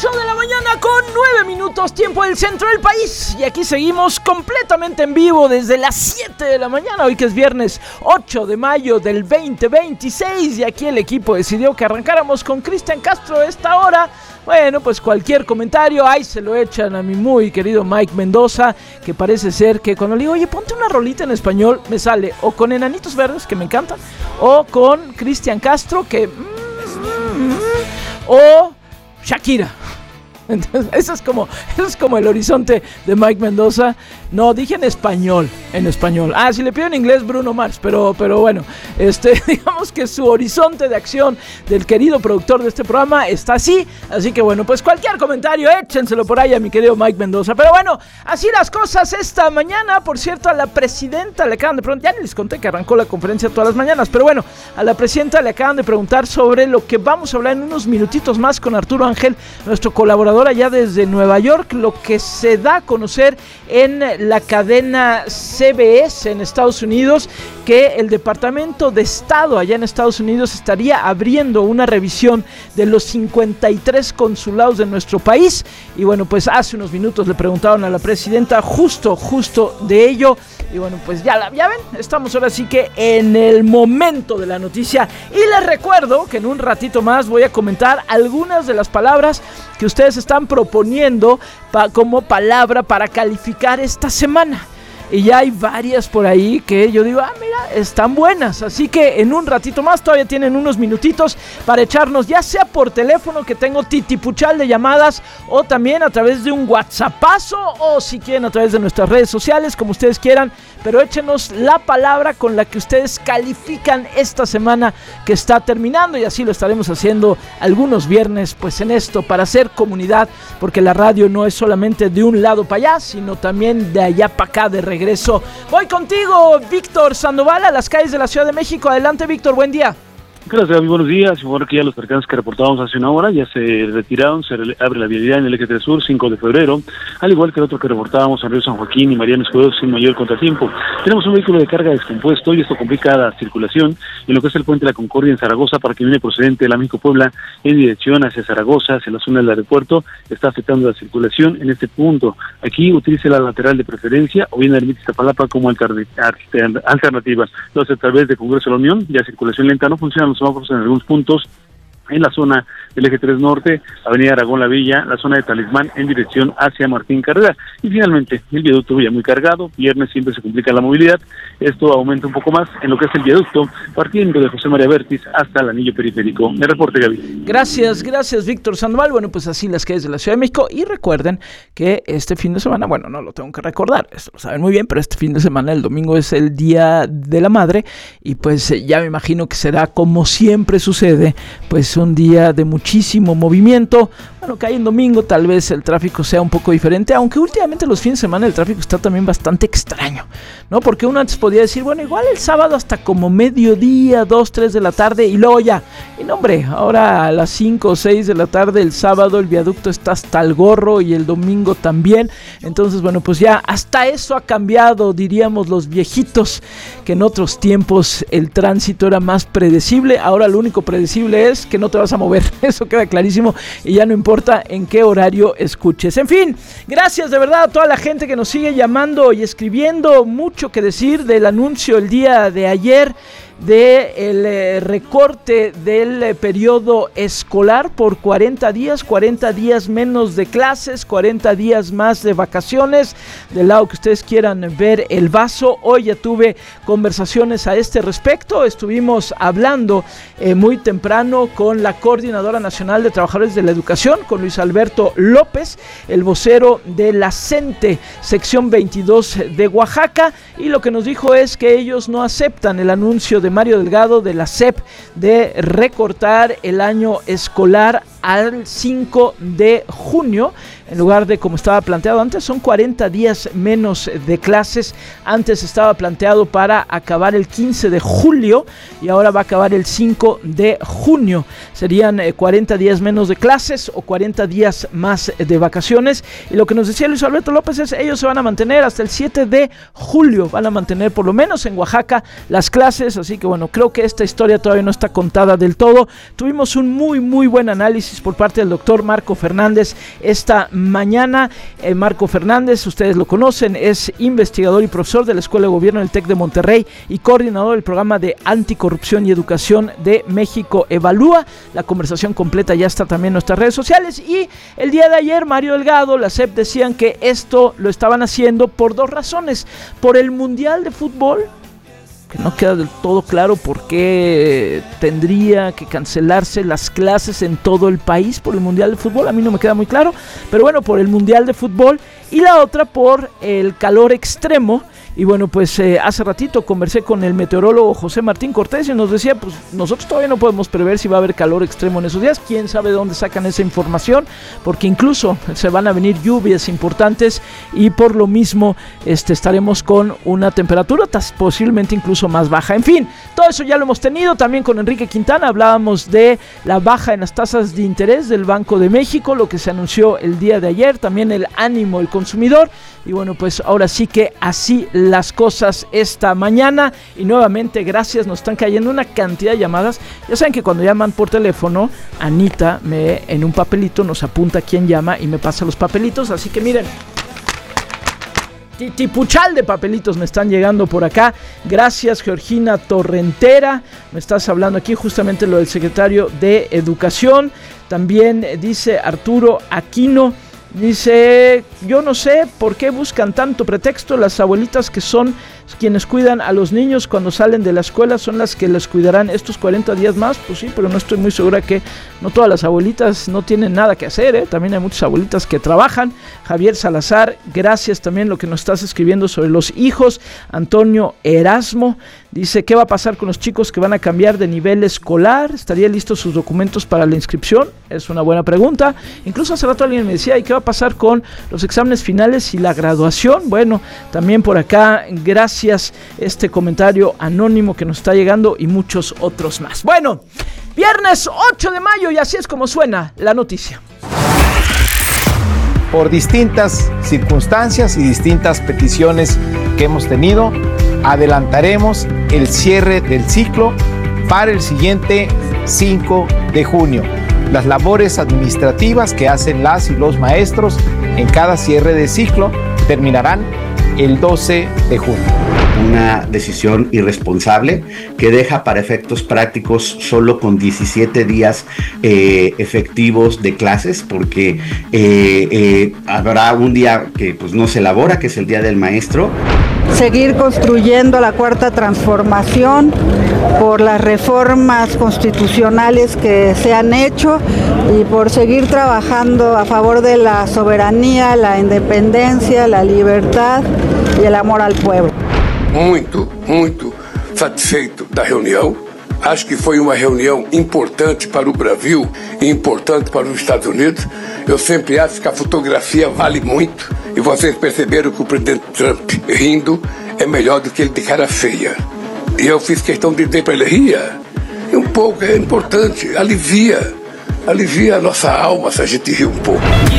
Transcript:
8 de la mañana con 9 minutos, tiempo del centro del país. Y aquí seguimos completamente en vivo desde las 7 de la mañana, hoy que es viernes 8 de mayo del 2026. Y aquí el equipo decidió que arrancáramos con Cristian Castro a esta hora. Bueno, pues cualquier comentario, ahí se lo echan a mi muy querido Mike Mendoza, que parece ser que cuando le digo, oye, ponte una rolita en español, me sale o con Enanitos Verdes, que me encantan, o con Cristian Castro, que... o Shakira. Entonces, eso es como el horizonte de Mike Mendoza. No, dije en español. Ah, si le pido en inglés, Bruno Mars, pero bueno, digamos que su horizonte de acción del querido productor de este programa está así. Así que bueno, pues cualquier comentario, échenselo por ahí a mi querido Mike Mendoza. Pero bueno, así las cosas esta mañana. Por cierto, a la presidenta le acaban de preguntar, ya ni les conté que arrancó la conferencia todas las mañanas, pero bueno, a la presidenta le acaban de preguntar sobre lo que vamos a hablar en unos minutitos más con Arturo Ángel, nuestro colaborador allá desde Nueva York, lo que se da a conocer en la cadena CBS en Estados Unidos, que el Departamento de Estado allá en Estados Unidos estaría abriendo una revisión de los 53 consulados de nuestro país. Y bueno, pues hace unos minutos le preguntaron a la presidenta justo de ello. Y bueno, pues ya ven, estamos ahora sí que en el momento de la noticia. Y les recuerdo que en un ratito más voy a comentar algunas de las palabras que ustedes están proponiendo como palabra para calificar esta semana. Y ya hay varias por ahí que yo digo, mira, están buenas. Así que en un ratito más, todavía tienen unos minutitos para echarnos, ya sea por teléfono, que tengo titipuchal de llamadas, o también a través de un WhatsAppazo, o si quieren a través de nuestras redes sociales, como ustedes quieran. Pero échenos la palabra con la que ustedes califican esta semana que está terminando, y así lo estaremos haciendo algunos viernes, pues en esto, para hacer comunidad, porque la radio no es solamente de un lado para allá, sino también de allá para acá, de regreso. Voy contigo, Víctor Sandoval, a las calles de la Ciudad de México. Adelante, Víctor, buen día. Gracias, Gaby, buenos días. Bueno, que ya los percances que reportábamos hace una hora ya se retiraron, abre la vialidad en el eje 3 Sur, 5 de febrero, al igual que el otro que reportábamos en Río San Joaquín y Mariano Escudo sin mayor contratiempo. Tenemos un vehículo de carga descompuesto y esto complica la circulación en lo que es el puente de la Concordia en Zaragoza, para que viene procedente de la México-Puebla en dirección hacia Zaragoza, hacia la zona del aeropuerto. Está afectando la circulación en este punto. Aquí utilice la lateral de preferencia o bien la Ermita Iztapalapa como alternativa. Entonces, a través de Congreso de la Unión, ya circulación lenta, no funciona los semáforos en algunos puntos, en la zona del eje 3 Norte, Avenida Aragón La Villa, la zona de Talismán en dirección hacia Martín Carrera. Y finalmente, el viaducto ya muy cargado, viernes siempre se complica la movilidad, esto aumenta un poco más en lo que es el viaducto, partiendo de José María Vértiz hasta el anillo periférico. El reporte, Gaby. Gracias, Víctor Sandoval. Bueno, pues así las calles de la Ciudad de México. Y recuerden que este fin de semana, bueno, no lo tengo que recordar, esto lo saben muy bien, pero este fin de semana, el domingo, es el Día de la Madre, y pues ya me imagino que será, como siempre sucede, pues un día de muchísimo movimiento. Bueno, que hay en domingo, tal vez el tráfico sea un poco diferente, aunque últimamente los fines de semana el tráfico está también bastante extraño, ¿no? Porque uno antes podía decir, bueno, igual el sábado hasta como mediodía, 2, 3 de la tarde, y luego ya. Y no, hombre, ahora a las 5 o 6 de la tarde el sábado el viaducto está hasta el gorro, y el domingo también. Entonces, bueno, pues ya hasta eso ha cambiado, diríamos los viejitos, que en otros tiempos el tránsito era más predecible. Ahora lo único predecible es que no te vas a mover, eso queda clarísimo, y ya no importa en qué horario escuches. En fin, gracias de verdad a toda la gente que nos sigue llamando y escribiendo. Mucho que decir del anuncio el día de ayer del recorte del periodo escolar por 40 días menos de clases, 40 días más de vacaciones, del lado que ustedes quieran ver el vaso. Hoy ya tuve conversaciones a este respecto, estuvimos hablando muy temprano con la Coordinadora Nacional de Trabajadores de la Educación, con Luis Alberto López, el vocero de la CENTE, sección 22 de Oaxaca, y lo que nos dijo es que ellos no aceptan el anuncio de Mario Delgado de la SEP de recortar el año escolar al 5 de junio, en lugar de como estaba planteado antes, son 40 días menos de clases. Antes estaba planteado para acabar el 15 de julio y ahora va a acabar el 5 de junio. Serían 40 días menos de clases o 40 días más de vacaciones. Y lo que nos decía Luis Alberto López es, ellos se van a mantener hasta el 7 de julio, van a mantener por lo menos en Oaxaca las clases. Así que bueno, creo que esta historia todavía no está contada del todo. Tuvimos un muy buen análisis análisis por parte del doctor Marco Fernández esta mañana. Marco Fernández, ustedes lo conocen, es investigador y profesor de la Escuela de Gobierno del TEC de Monterrey y coordinador del programa de Anticorrupción y Educación de México Evalúa. La conversación completa ya está también en nuestras redes sociales. Y el día de ayer, Mario Delgado, la SEP decían que esto lo estaban haciendo por dos razones. Por el Mundial de Fútbol, que no queda del todo claro por qué tendría que cancelarse las clases en todo el país por el Mundial de Fútbol. A mí no me queda muy claro, pero bueno, por el Mundial de Fútbol. Y la otra por el calor extremo. Y bueno, pues hace ratito conversé con el meteorólogo José Martín Cortés y nos decía, pues nosotros todavía no podemos prever si va a haber calor extremo en esos días. Quién sabe de dónde sacan esa información, porque incluso se van a venir lluvias importantes y por lo mismo estaremos con una temperatura posiblemente incluso más baja. En fin, todo eso ya lo hemos tenido. También con Enrique Quintana hablábamos de la baja en las tasas de interés del Banco de México, lo que se anunció el día de ayer, también el ánimo del consumidor. Y bueno, pues ahora sí que así las cosas esta mañana. Y nuevamente, gracias, nos están cayendo una cantidad de llamadas. Ya saben que cuando llaman por teléfono, Anita en un papelito nos apunta quién llama y me pasa los papelitos. Así que miren, tipuchal de papelitos me están llegando por acá. Gracias, Georgina Torrentera. Me estás hablando aquí justamente lo del secretario de Educación. También dice Arturo Aquino. Dice, yo no sé por qué buscan tanto pretexto. Las abuelitas que son quienes cuidan a los niños cuando salen de la escuela son las que les cuidarán estos 40 días más. Pues sí, pero no estoy muy segura que no todas las abuelitas no tienen nada que hacer, También hay muchas abuelitas que trabajan. Javier Salazar, gracias también lo que nos estás escribiendo sobre los hijos. Antonio Erasmo dice, ¿qué va a pasar con los chicos que van a cambiar de nivel escolar? ¿Estarían listos sus documentos para la inscripción? Es una buena pregunta. Incluso hace rato alguien me decía, ¿y qué va a pasar con los exámenes finales y la graduación? Bueno, también por acá, gracias, este comentario anónimo que nos está llegando y muchos otros más. Bueno, viernes 8 de mayo y así es como suena la noticia. Por distintas circunstancias y distintas peticiones que hemos tenido, adelantaremos el cierre del ciclo para el siguiente 5 de junio. Las labores administrativas que hacen las y los maestros en cada cierre de ciclo terminarán el 12 de junio. Una decisión irresponsable que deja para efectos prácticos solo con 17 días efectivos de clases, porque habrá un día que pues no se elabora, que es el Día del Maestro. Seguir construyendo la cuarta transformación por las reformas constitucionales que se han hecho y por seguir trabajando a favor de la soberanía, la independencia, la libertad y el amor al pueblo. Muito satisfeito da reunião. Acho que foi uma reunião importante para o Brasil e importante para os Estados Unidos. Eu sempre acho que a fotografia vale muito e vocês perceberam que o presidente Trump rindo é melhor do que ele de cara feia. E eu fiz questão de dizer para ele, ria, um pouco, é importante, alivia a nossa alma se a gente rir um pouco.